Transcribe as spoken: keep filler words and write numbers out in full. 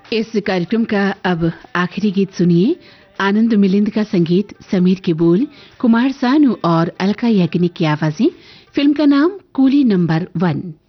इस कार्यक्रम का अब आखिरी गीत सुनिए। आनंद मिलिंद का संगीत, समीर के बोल, कुमार सानू और अलका याग्निक की आवाजें। फिल्म का नाम कूली नंबर वन।